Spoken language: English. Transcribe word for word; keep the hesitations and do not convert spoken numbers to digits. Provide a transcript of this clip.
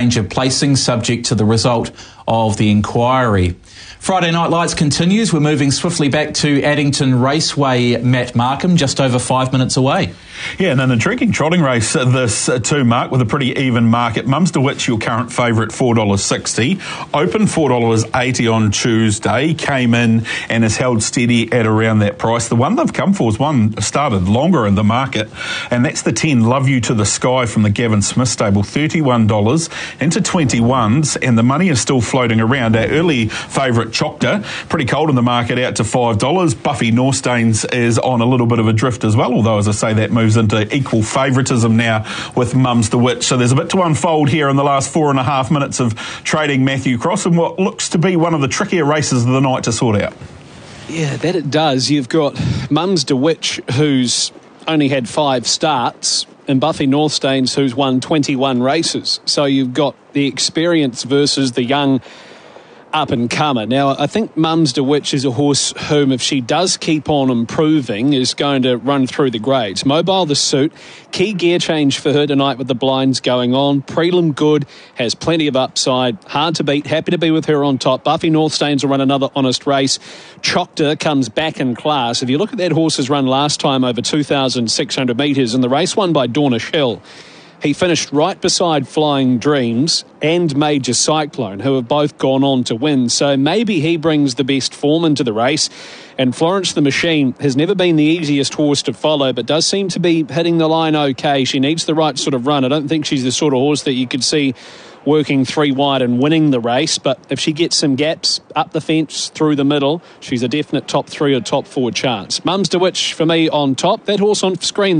change of placing subject to the result of the inquiry. Friday Night Lights continues. We're moving swiftly back to Addington Raceway, Matt Markham, just over five minutes away. Yeah, and an intriguing trotting race uh, this uh, too, Mark, with a pretty even market. Mums to Witch, your current favourite, four dollars sixty. Open four dollars eighty on Tuesday. Came in and has held steady at around that price. The one they've come for is one started longer in the market, and that's the ten, Love You to the Sky from the Gavin Smith stable, thirty-one dollars into twenty-ones, and the money is still floating around. Our early favourite, Choctaw, pretty cold in the market, out to five dollars. Buffy Norstains is on a little bit of a drift as well, although, as I say, that moves into equal favouritism now with Mums to Witch. So there's a bit to unfold here in the last four and a half minutes of trading Matthew Cross in what looks to be one of the trickier races of the night to sort out. Yeah, that it does. You've got Mums to Witch, who's only had five starts, and Buffy Norstains, who's won twenty-one races. So you've got the experience versus the young up-and-comer. Now, I think Mums to Witch is a horse whom, if she does keep on improving, is going to run through the grades. Mobile the suit. Key gear change for her tonight with the blinds going on. Prelim good. Has plenty of upside. Hard to beat. Happy to be with her on top. Buffy Norstains will run another honest race. Choctaw comes back in class. If you look at that horse's run last time over two thousand six hundred metres, and the race won by Dornish Hill, he finished right beside Flying Dreams and Major Cyclone, who have both gone on to win. So maybe he brings the best form into the race. And Florence the Machine has never been the easiest horse to follow, but does seem to be hitting the line okay. She needs the right sort of run. I don't think she's the sort of horse that you could see working three wide and winning the race, but if she gets some gaps up the fence, through the middle, she's a definite top three or top four chance. Mums to Witch for me on top. That horse on screen